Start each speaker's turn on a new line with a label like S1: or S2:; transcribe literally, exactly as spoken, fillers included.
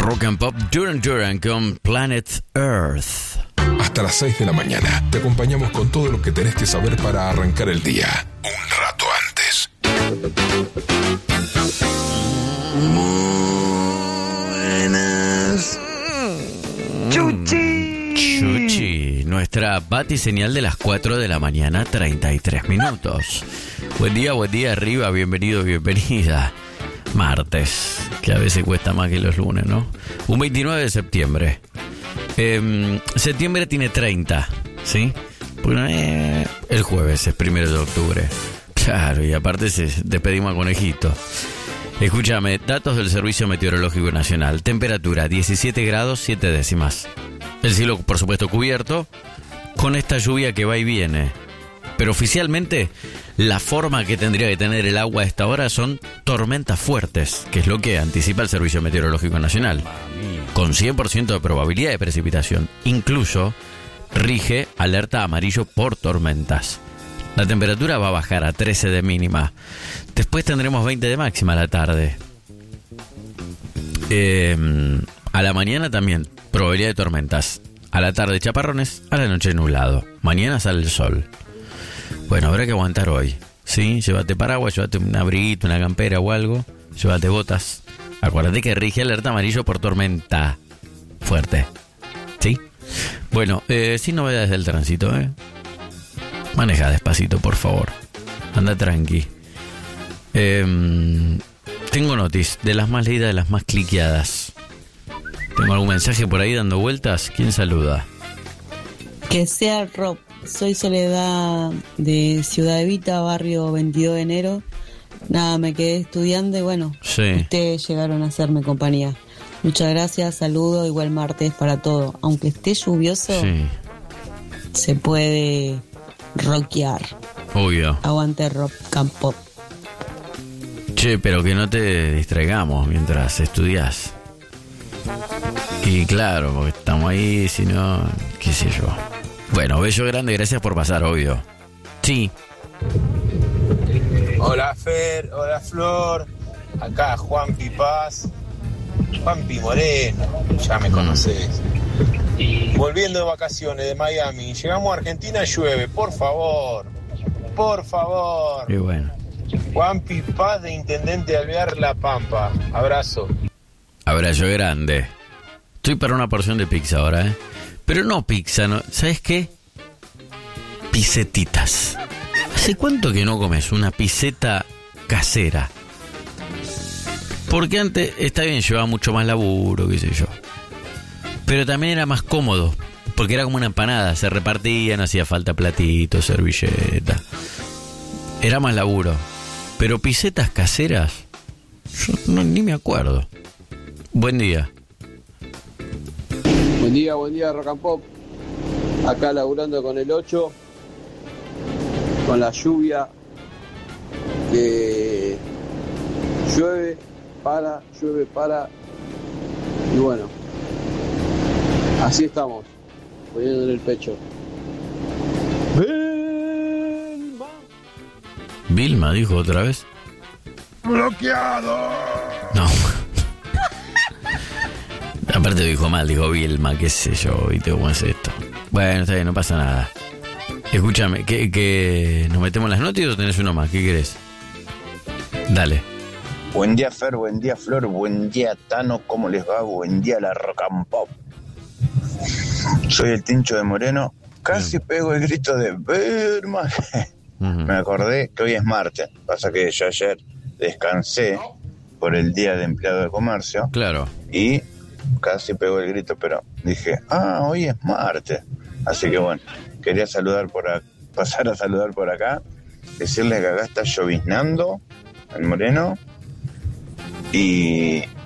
S1: Rock and Pop Duran Duran con Planet Earth.
S2: Hasta las seis de la mañana te acompañamos con todo lo que tenés que saber para arrancar el día. Un rato antes.
S1: Buenas. Chuchi. Chuchi, nuestra bati señal de las cuatro de la mañana, treinta y tres minutos. Buen día, buen día arriba, bienvenido, bienvenida. Martes, que a veces cuesta más que los lunes, ¿no? Un veintinueve de septiembre. Eh, septiembre tiene treinta, ¿sí? Bueno, eh, el jueves es primero de octubre. Claro, y aparte se despedimos a Conejito. Escúchame, datos del Servicio Meteorológico Nacional. Temperatura diecisiete grados siete décimas. El cielo, por supuesto, cubierto, con esta lluvia que va y viene. Pero oficialmente, la forma que tendría que tener el agua a esta hora son tormentas fuertes, que es lo que anticipa el Servicio Meteorológico Nacional. Con cien por ciento de probabilidad de precipitación. Incluso rige alerta amarillo por tormentas. La temperatura va a bajar a trece de mínima. Después tendremos veinte de máxima a la tarde. Eh, a la mañana también probabilidad de tormentas. A la tarde chaparrones, a la noche nublado. Mañana sale el sol. Bueno, habrá que aguantar hoy, ¿sí? Llévate paraguas, llévate un abriguito, una campera o algo. Llévate botas. Acuérdate que rige alerta amarillo por tormenta fuerte, ¿sí? Bueno, eh, sin novedades del tránsito, ¿eh? Maneja despacito, por favor. Anda tranqui. Eh, tengo notis de las más leídas, de las más cliqueadas. Tengo algún mensaje por ahí dando vueltas. ¿Quién saluda?
S3: Que sea el Rob. Soy Soledad de Ciudad Evita, barrio veintidós de enero. Nada, me quedé estudiando y bueno,
S1: sí.
S3: Ustedes llegaron a hacerme compañía. Muchas gracias, saludo, igual martes para todo. Aunque esté lluvioso,
S1: sí.
S3: Se puede rockear.
S1: Obvio.
S3: Aguante rock and pop.
S1: Che, pero que no te distraigamos mientras estudias. Y claro, porque estamos ahí, si no, qué sé yo. Bueno, bello grande, gracias por pasar, obvio. Sí.
S4: Hola Fer, hola Flor, acá Juanpi Paz, Juanpi Moreno, ya me conocés. Volviendo de vacaciones de Miami, llegamos a Argentina, llueve, por favor, por favor.
S1: Y bueno.
S4: Juanpi Paz de Intendente de Alvear La Pampa, abrazo.
S1: Abrazo grande. Estoy para una porción de pizza ahora, ¿eh? Pero no pizza, ¿no? ¿Sabes qué? Pisetitas. ¿Hace cuánto que no comes una piseta casera? Porque antes, está bien, llevaba mucho más laburo, qué sé yo. Pero también era más cómodo, porque era como una empanada, se repartían, hacía falta platito, servilleta. Era más laburo. Pero pisetas caseras, yo no, ni me acuerdo. Buen día.
S5: Buen día, buen día, Rock and Pop. Acá laburando con el ocho, con la lluvia, que llueve, para, llueve, para, y bueno, así estamos, poniendo en el pecho. Vilma.
S1: Vilma dijo otra vez.
S4: ¡Bloqueado!
S1: No. Aparte dijo mal, dijo Vilma, qué sé yo, y te cómo es esto. Bueno, está bien, no pasa nada. Escúchame, ¿que, que nos metemos en las noticias o tenés uno más? ¿Qué querés? Dale.
S6: Buen día, Fer, buen día, Flor, buen día, Tano, ¿cómo les va? Buen día, la Rock and Pop. Soy el Tincho de Moreno. Casi pego el grito de Vilma. Uh-huh. Me acordé que hoy es martes. Pasa que yo ayer descansé por el Día de Empleado de Comercio.
S1: Claro.
S6: Y casi pegó el grito, pero dije, ah, hoy es martes. Así que bueno, quería saludar por acá, pasar a saludar por acá, decirles que acá está lloviznando en Moreno y